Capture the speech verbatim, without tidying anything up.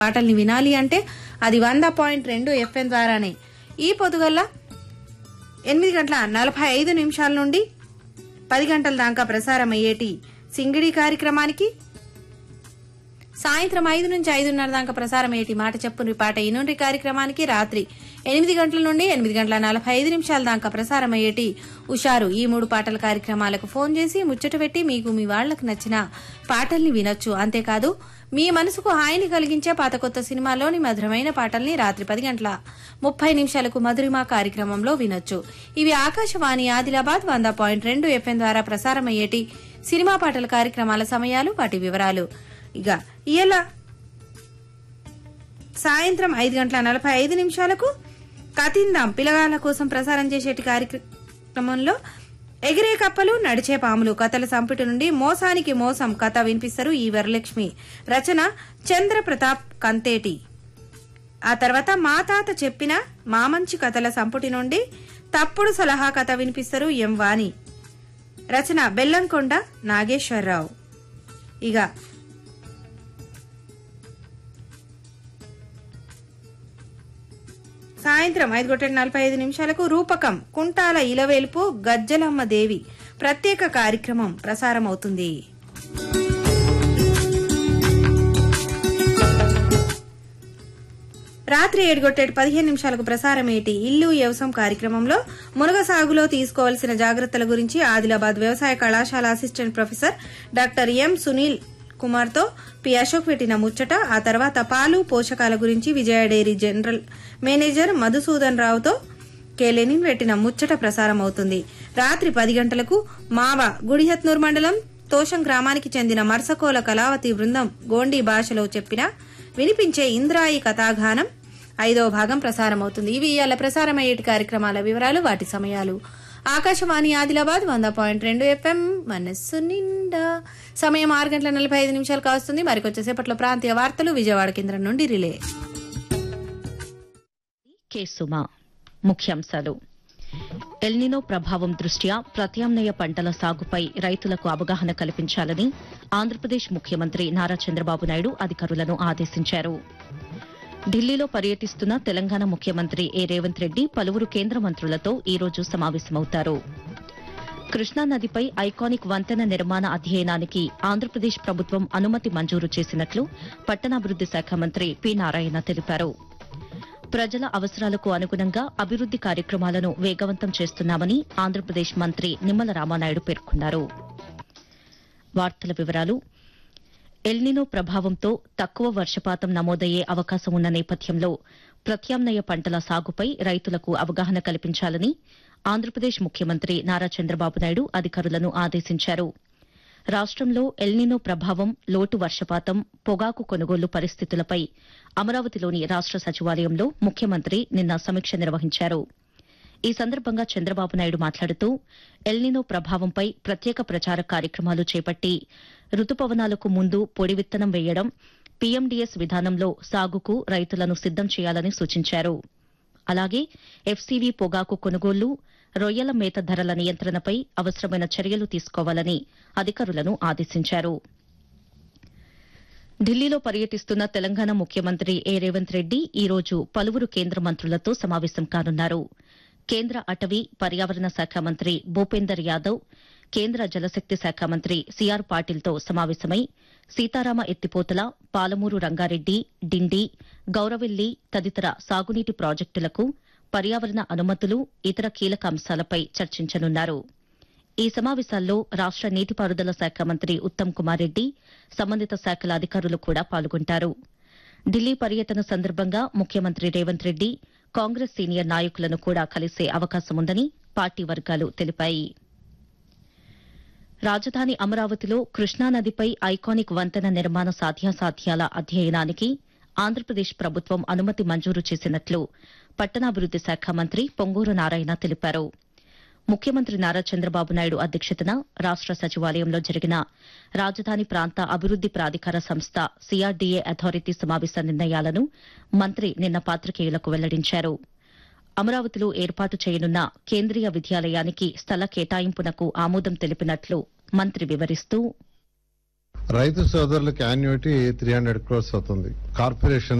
పాటల్ని వినాలి అంటే అది వంద పాయింట్ రెండు ఎఫ్ఎం ద్వారానే. ఈ పొద్దుగల్ల ఎనిమిది గంటల నలభై ఐదు నిమిషాల నుండి పది గంటల దాకా ప్రసారం అయ్యేటి సింగిడి కార్యక్రమానికి, సాయంత్రం ఐదు నుంచి ఐదున్నర దాకా ప్రసారం అయ్యేటి మాట చెప్పుని పాట ఈనుండి కార్యక్రమానికి, రాత్రి ఎనిమిది గంటల నుండి ఎనిమిది గంటల నలభై ఐదు నిమిషాల దాకా ప్రసారం అయ్యేటి ఉషారు ఈ మూడు పాటల కార్యక్రమాలకు ఫోన్ చేసి ముచ్చట పెట్టి మీకు మీ వాళ్లకు నచ్చిన పాటల్ని వినొచ్చు. అంతేకాదు మీ మనసుకు హాయిని కలిగించే పాత కొత్త సినిమాలోని మధురమైన పాటల్ని రాత్రి పది గంటల ముప్పై నిమిషాలకు మధురిమా కార్యక్రమంలో వినొచ్చు. ఇవి ఆకాశవాణి ఆదిలాబాద్ వంద పాయింట్ రెండు ఎఫ్ఎం ద్వారా ప్రసారం అయ్యేటి సినిమా పాటల కార్యక్రమాల సమయాలు, వాటి వివరాలు. ఇక ఇయ్యాల సాయంత్రం ఐదు గంటల నలభై ఐదు నిమిషాలకు కతిందాం పిల్లగాళ్ల కోసం ప్రసారం చేసేటి కార్యక్రమంలో ఎగిరే కప్పలు నడిచే పాములు కథల సంపుటి నుండి మోసానికి మోసం కథ వినిపిస్తారు ఈ వరలక్ష్మి. రచన చంద్ర ప్రతాప్ కంతేటి. ఆ తర్వాత మా తాత చెప్పిన మామంచి కథల సంపుటి నుండి తప్పుడు సలహా కథ వినిపిస్తారు ఎం వాణి. రచన బెల్లంకొండ నాగేశ్వరరావు. ఇక సాయంత్రం ఐదు గంటల నలభై ఐదు నిమిషాలకు రూపకం కుంటాల ఇలవేల్పు గజ్జలమ్మ దేవి ప్రత్యేక కార్యక్రమం ప్రసారం అవుతుంది. రాత్రి ఏడు గొట్టేడు పదిహేను నిమిషాలకు ప్రసారమేటి ఇల్లు వ్యవసాయం కార్యక్రమంలో మునగ సాగులో తీసుకోవాల్సిన జాగ్రత్తల గురించి ఆదిలాబాద్ వ్యవసాయ కళాశాల assistant professor doctor M Sunil Kumar తో పి అశోక్ పెట్టిన ముచ్చట. ఆ తర్వాత పాలు పోషకాల గురించి విజయ డైరీ జనరల్ మేనేజర్ మధుసూదన్ రావుతో కేలెనిన్ పెట్టిన ముచ్చట ప్రసారం అవుతుంది. రాత్రి పది గంటలకు మావ గుడిహత్నూర్ మండలం తోషం గ్రామానికి చెందిన మర్సకోల కళావతి బృందం గోండీ భాషలో చెప్పిన వినిపించే ఇంద్రాయి కథాగానం ఐదవ భాగం ప్రసారమవుతుంది. ఇవి ఇవాళ ప్రసారమయ్యేటి కార్యక్రమాల వివరాలు, వాటి సమయాలు. ఆకాశవాణి ఆదిలాబాద్ వంద పాయింట్ రెండు ఎఫ్ఎం మనస్సు నిండా. సమయం ఆరు గంటల నలభై ఐదు నిమిషాలు కావస్తుంది. మరికొచ్చేసేపట్లో ప్రాంతీయ వార్తలు విజయవాడ కేంద్రం నుండి రిలే. కేసుమా ముఖ్యాంశాలు. ఎల్నినో ప్రభావం దృష్ట్యా ప్రత్యామ్నాయ పంటల సాగుపై రైతులకు అవగాహన కల్పించాలని ఆంధ్రప్రదేశ్ ముఖ్యమంత్రి నారా చంద్రబాబు నాయుడు అధికారులను ఆదేశించారు. ఢిల్లీలో పర్యటిస్తున్న తెలంగాణ ముఖ్యమంత్రి ఏ రేవంత్ రెడ్డి పలువురు కేంద్ర మంత్రులతో ఈ రోజు సమావేశమవుతారు. కృష్ణానదిపై ఐకానిక్ వంతెన నిర్మాణ అధ్యయనానికి ఆంధ్రప్రదేశ్ ప్రభుత్వం అనుమతి మంజూరు చేసినట్లు పట్టణాభివృద్ది శాఖ మంత్రి పి నారాయణ తెలిపారు. ప్రజల అవసరాలకు అనుగుణంగా అభివృద్ది కార్యక్రమాలను వేగవంతం చేస్తున్నామని ఆంధ్రప్రదేశ్ మంత్రి నిమ్మల రామానాయుడు పేర్కొన్నారు. వార్తల వివరాలు. ఎల్నినో ప్రభావంతో తక్కువ వర్షపాతం నమోదయ్యే అవకాశం ఉన్న నేపథ్యంలో ప్రత్యామ్నాయ పంటల సాగుపై రైతులకు అవగాహన కల్పించాలని ఆంధ్రప్రదేశ్ ముఖ్యమంత్రి నారా చంద్రబాబు నాయుడు అధికారులను ఆదేశించారు. రాష్టంలో ఎల్నినో ప్రభావం, లోటు వర్షపాతం, పొగాకు కొనుగోలు పరిస్థితులపై అమరావతిలోని రాష్ట సచివాలయంలో ముఖ్యమంత్రి నిన్న సమీక్ష నిర్వహించారు. ఈ సందర్భంగా చంద్రబాబు నాయుడు మాట్లాడుతూ ఎల్నినో ప్రభావంపై ప్రత్యేక ప్రచార కార్యక్రమాలు చేపట్టి రుతుపవనాలకు ముందు పొడి విత్తనం వేయడం, పీఎండీఎస్ విధానంలో సాగుకు రైతులను సిద్దం చేయాలని సూచించారు. అలాగే ఎఫ్సీవీ పొగాకు కొనుగోళ్లు, రొయ్యల మేత ధరల నియంత్రణపై అవసరమైన చర్యలు తీసుకోవాలని అధికారులను ఆదేశించారు. ఢిల్లీలో పర్యటిస్తున్న తెలంగాణ ముఖ్యమంత్రి ఏ రేవంత్ రెడ్డి ఈ రోజు పలువురు కేంద్ర మంత్రులతో సమావేశం కానున్నారు. కేంద్ర అటవీ, పర్యావరణ శాఖ మంత్రి భూపేందర్ యాదవ్, కేంద్ర జలశక్తి శాఖ మంత్రి సీఆర్ పాటిల్తో సమావేశమై సీతారామ ఎత్తిపోతల, పాలమూరు రంగారెడ్డి, డిండి, గౌరవెల్లి తదితర సాగునీటి ప్రాజెక్టులకు పర్యావరణ అనుమతులు, ఇతర కీలక అంశాలపై చర్చించనున్నారు. ఈ సమావేశాల్లో రాష్ట నీటిపారుదల శాఖ మంత్రి ఉత్తమ్ కుమార్ రెడ్డి, సంబంధిత శాఖల అధికారులు కూడా పాల్గొంటారు. ఢిల్లీ పర్యటన సందర్భంగా ముఖ్యమంత్రి రేవంత్ రెడ్డి కాంగ్రెస్ సీనియర్ నాయకులను కూడా కలిసే అవకాశముందని పార్టీ వర్గాలు తెలిపాయి. రాజధాని అమరావతిలో కృష్ణానదిపై ఐకానిక్ వంతెన నిర్మాణ సాధ్యాసాధ్యాల అధ్యయనానికి ఆంధ్రప్రదేశ్ ప్రభుత్వం అనుమతి మంజూరు చేసినట్లు పట్టణాభివృద్ది శాఖ మంత్రి పొంగూరు నారాయణ తెలిపారు. ముఖ్యమంత్రి నారా చంద్రబాబు నాయుడు అధ్యక్షతన రాష్ట సచివాలయంలో జరిగిన రాజధాని ప్రాంత అభివృద్ది ప్రాధికార సంస్థ సీఆర్డీఏ అథారిటీ సమావేశ నిర్ణయాలను మంత్రి నిన్న పాతికేయులకు వెల్లడించారు. అమరావతిలో ఏర్పాటు చేయనున్న కేంద్రీయ విద్యాలయానికి స్థల కేటాయింపునకు ఆమోదం తెలిపినట్లు మంత్రి వివరిస్తూ రైతు సోదరులకు యాన్యుటీ త్రీ హండ్రెడ్ క్రోర్స్ అవుతుంది. కార్పొరేషన్